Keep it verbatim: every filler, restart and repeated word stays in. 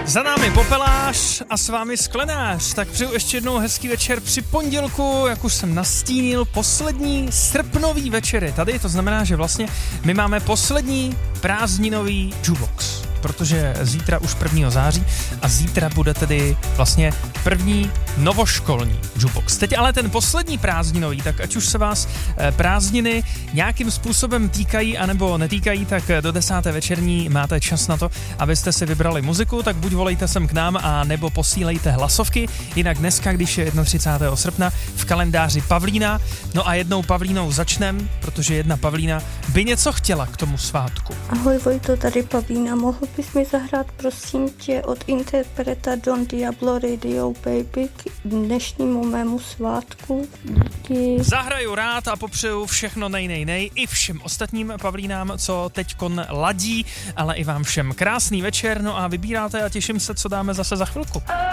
Za námi Popelář a s vámi Sklenář. Tak přeju ještě jednou hezký večer při pondělku, jak už jsem nastínil, poslední srpnový večer je tady, to znamená, že vlastně my máme poslední prázdninový jukebox, protože zítra už prvního září a zítra bude tedy vlastně první novoškolní jukebox. Teď ale ten poslední prázdninový, tak ať už se vás prázdniny nějakým způsobem týkají anebo netýkají, tak do desáté večerní máte čas na to, abyste si vybrali muziku, tak buď volejte sem k nám a nebo posílejte hlasovky, jinak dneska, když je třicátého prvního srpna v kalendáři Pavlína, no a jednou Pavlínou začnem, protože jedna Pavlína by něco chtěla k tomu svátku. Ahoj Vojto, tady Pavlína, mohl bys mi zahrát prosím tě od interpreta Don Diablo Radio Baby k dnešnímu mému svátku? Díky. Zahraju rád a popřeju všechno nej, nej, nej i všem ostatním Pavlínám, co teďkon ladí, ale i vám všem krásný večer, no a vybíráte a těším se, co dáme zase za chvilku.